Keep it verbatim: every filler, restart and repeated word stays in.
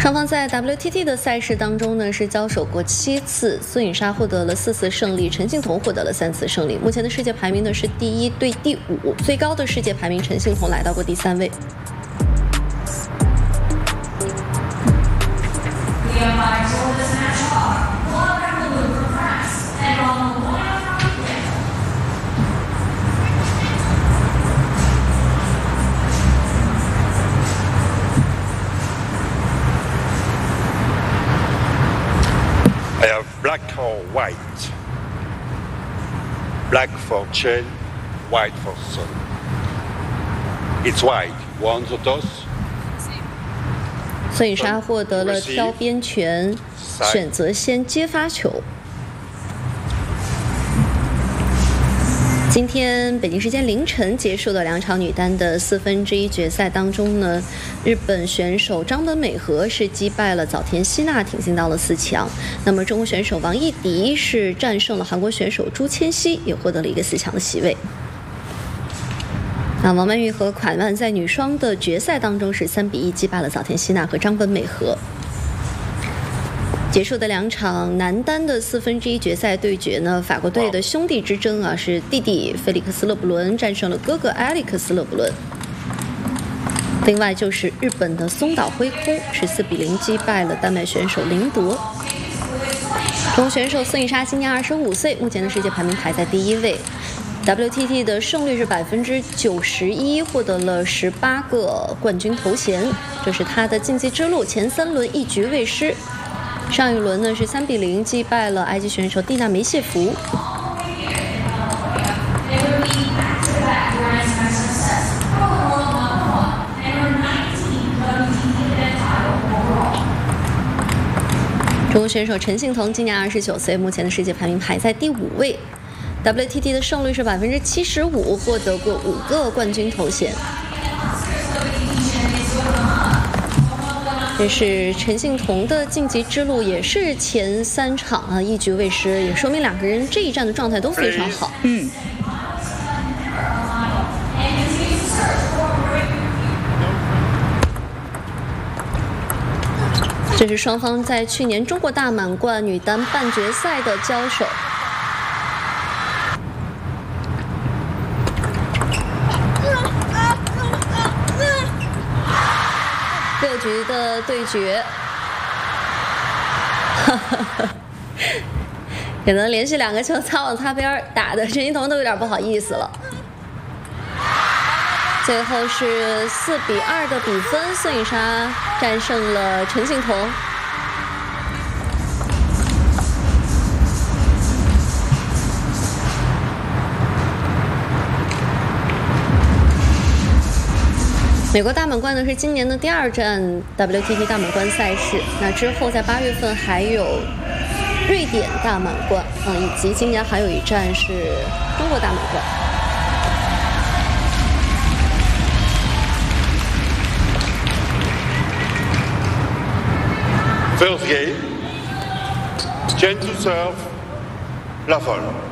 双方在 W T T 的赛事当中呢是交手过七次，孙颖莎获得了四次胜利，陈幸同获得了三次胜利。目前的世界排名呢是第一对第五，最高的世界排名陈幸同来到过第三位。 I have black or white. Black for chain, white for sun. It's white. One the toss. 孙颖莎获得了挑边权，选择先接发球。今天北京时间凌晨结束的两场女单的四分之一决赛当中呢，日本选手张本美和是击败了早田希娜，挺进到了四强。那么中国选手王艺迪是战胜了韩国选手朱千熙，也获得了一个四强的席位。那王曼玉和蒯曼在女双的决赛当中是三比一击败了早田希娜和张本美和。结束的两场男单的四分之一决赛对决呢，法国队的兄弟之争啊，是弟弟菲利克斯勒布伦战胜了哥哥埃里克斯勒布伦。另外就是日本的松岛辉空是四比零击败了丹麦选手林德。中国选手孙颖莎今年二十五岁，目前的世界排名排在第一位。W T T 的胜率是百分之九十一，获得了十八个冠军头衔，这是她的竞技之路前三轮一局未失。上一轮呢是三比零击败了埃及选手蒂娜梅谢弗。中国选手陈幸同今年二十九岁，目前的世界排名排在第五位。W T T 的胜率是百分之七十五，获得过五个冠军头衔。这是陈幸同的晋级之路，也是前三场啊一局未失，也说明两个人这一战的状态都非常好。 嗯。 这是双方在去年中国大满贯女单半决赛的交手。六局的对决，可能连续两个球擦往擦边打的陈幸同都有点不好意思了。最后是四比二的比分，孙颖莎战胜了陈幸同。美国大满贯呢是今年的第二站 W T T 大满贯赛事，那之后在八月份还有瑞典大满贯，嗯，以及今年还有一站是中国大满贯。 First game, change to serve, Lafol.